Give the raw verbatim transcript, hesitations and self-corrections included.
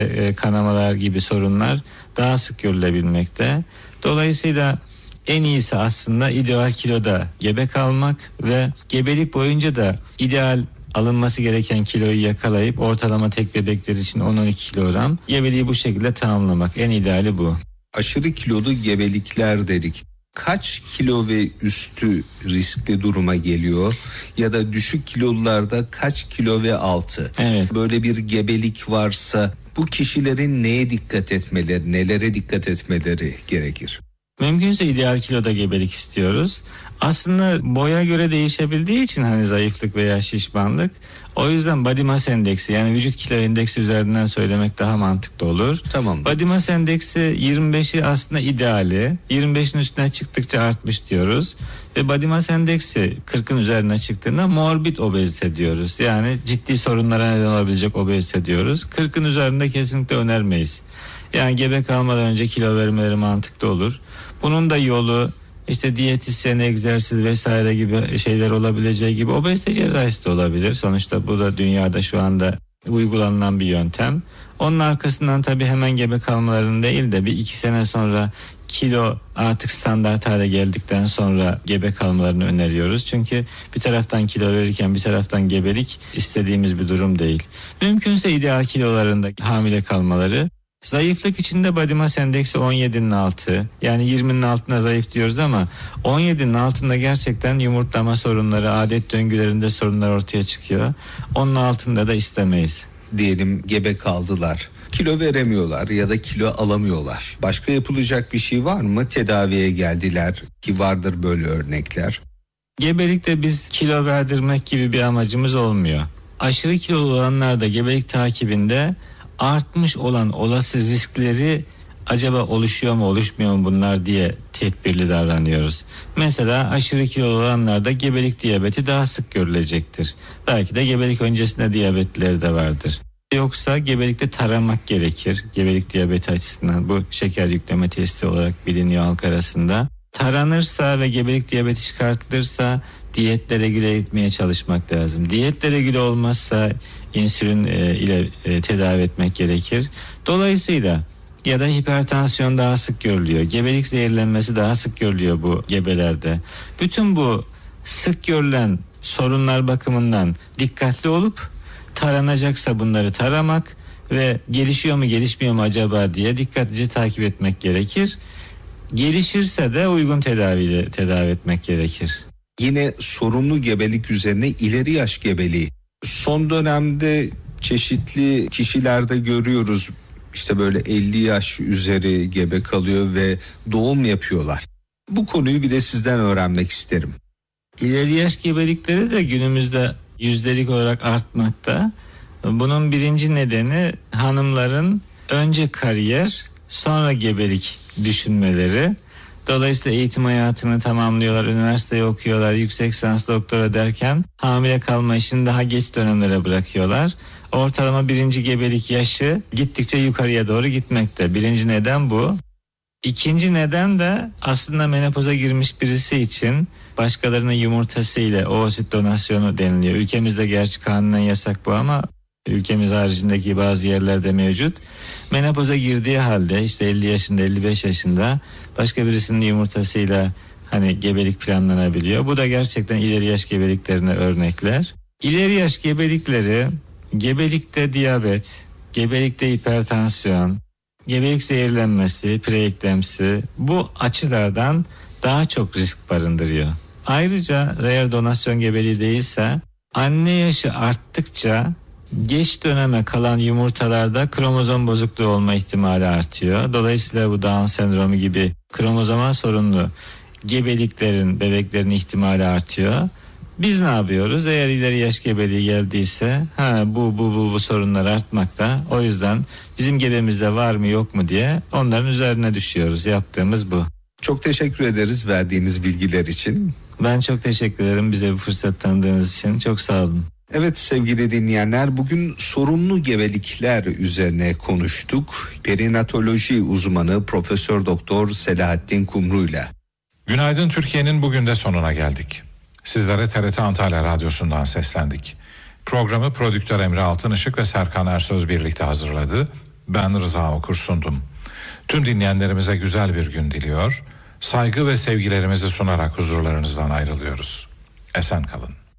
e, kanamalar gibi sorunlar daha sık görülebilmekte. Dolayısıyla en iyisi aslında ideal kiloda gebe kalmak ve gebelik boyunca da ideal alınması gereken kiloyu yakalayıp ortalama tek bebekler için on on iki kilogram gebeliği bu şekilde tamamlamak. En ideali bu. Aşırı kilolu gebelikler dedik. Kaç kilo ve üstü riskli duruma geliyor ya da düşük kilolularda kaç kilo ve altı? Evet. Böyle bir gebelik varsa bu kişilerin neye dikkat etmeleri, nelere dikkat etmeleri gerekir? Mümkünse ideal kiloda gebelik istiyoruz. Aslında boya göre değişebildiği için hani zayıflık veya şişmanlık, o yüzden body mass endeksi yani vücut kilo endeksi üzerinden söylemek daha mantıklı olur. Tamam. Body mass endeksi yirmi beşi aslında ideali. yirmi beşin üstüne çıktıkça artmış diyoruz. Ve body mass endeksi kırkın üzerine çıktığında morbid obezite diyoruz. Yani ciddi sorunlara neden olabilecek obezite diyoruz. kırkın üzerinde kesinlikle önermeyiz. Yani gebe kalmadan önce kilo vermeleri mantıklı olur. Bunun da yolu işte diyetisyen, egzersiz vesaire gibi şeyler olabileceği gibi obezite cerrahisi de olabilir. Sonuçta bu da dünyada şu anda uygulanan bir yöntem. Onun arkasından tabii hemen gebe kalmalarının değil de bir iki sene sonra kilo artık standart hale geldikten sonra gebe kalmalarını öneriyoruz. Çünkü bir taraftan kilo verirken bir taraftan gebelik istediğimiz bir durum değil. Mümkünse ideal kilolarında hamile kalmaları. Zayıflık içinde body mass endeksi on yedinin altı, yani yirminin altına zayıf diyoruz ama on yedinin altında gerçekten yumurtlama sorunları, adet döngülerinde sorunlar ortaya çıkıyor. Onun altında da istemeyiz. Diyelim gebe kaldılar, kilo veremiyorlar ya da kilo alamıyorlar. Başka yapılacak bir şey var mı? Tedaviye geldiler ki vardır böyle örnekler. Gebelikte biz kilo verdirmek gibi bir amacımız olmuyor. Aşırı kilolu olanlarda gebelik takibinde artmış olan olası riskleri acaba oluşuyor mu oluşmuyor mu bunlar diye tedbirli davranıyoruz. Mesela aşırı kilolu olanlarda gebelik diyabeti daha sık görülecektir. Belki de gebelik öncesinde diyabetleri de vardır. Yoksa gebelikte taramak gerekir. Gebelik diyabeti açısından bu şeker yükleme testi olarak biliniyor halk arasında. Taranırsa ve gebelik diyabeti çıkartılırsa diyetle regüle etmeye çalışmak lazım. Diyetle regüle olmazsa insülin e, ile e, tedavi etmek gerekir. Dolayısıyla ya da hipertansiyon daha sık görülüyor. Gebelik zehirlenmesi daha sık görülüyor bu gebelerde. Bütün bu sık görülen sorunlar bakımından dikkatli olup taranacaksa bunları taramak ve gelişiyor mu gelişmiyor mu acaba diye dikkatlice takip etmek gerekir. Gelişirse de uygun tedaviyle tedavi etmek gerekir. Yine sorunlu gebelik üzerine ileri yaş gebeliği. Son dönemde çeşitli kişilerde görüyoruz. İşte böyle elli yaş üzeri gebe kalıyor ve doğum yapıyorlar. Bu konuyu bir de sizden öğrenmek isterim. İleri yaş gebelikleri de günümüzde yüzdelik olarak artmakta. Bunun birinci nedeni hanımların önce kariyer sonra gebelik düşünmeleri. Dolayısıyla eğitim hayatını tamamlıyorlar, üniversiteyi okuyorlar, yüksek lisans doktora derken hamile kalma işini daha geç dönemlere bırakıyorlar. Ortalama birinci gebelik yaşı gittikçe yukarıya doğru gitmekte. Birinci neden bu. İkinci neden de aslında menopoza girmiş birisi için başkalarının yumurtasıyla oosit donasyonu deniliyor. Ülkemizde gerçi kanunen yasak bu ama ülkemiz haricindeki bazı yerlerde mevcut. Menopoza girdiği halde işte elli yaşında elli beş yaşında başka birisinin yumurtasıyla hani gebelik planlanabiliyor. Bu da gerçekten ileri yaş gebeliklerine örnekler. İleri yaş gebelikleri gebelikte diyabet, gebelikte hipertansiyon, gebelik zehirlenmesi, preeklemsi bu açılardan daha çok risk barındırıyor. Ayrıca eğer donasyon gebeliği değilse anne yaşı arttıkça geç döneme kalan yumurtalarda kromozom bozukluğu olma ihtimali artıyor. Dolayısıyla bu Down sendromu gibi kromozomal sorunlu gebeliklerin, bebeklerin ihtimali artıyor. Biz ne yapıyoruz? Eğer ileri yaş gebeliği geldiyse ha bu bu bu bu sorunlar artmakta. O yüzden bizim gebemizde var mı yok mu diye onların üzerine düşüyoruz. Yaptığımız bu. Çok teşekkür ederiz verdiğiniz bilgiler için. Ben çok teşekkür ederim bize bu fırsat tanıdığınız için. Çok sağ olun. Evet sevgili dinleyenler, bugün sorunlu gebelikler üzerine konuştuk. Perinatoloji uzmanı Profesör Doktor Selahattin Kumru'yla. Günaydın Türkiye'nin bugün de sonuna geldik. Sizlere T R T Antalya Radyosu'ndan seslendik. Programı prodüktör Emre Altınışık ve Serkan Ersöz birlikte hazırladı. Ben Rıza Okursundum. Tüm dinleyenlerimize güzel bir gün diliyor, saygı ve sevgilerimizi sunarak huzurlarınızdan ayrılıyoruz. Esen kalın.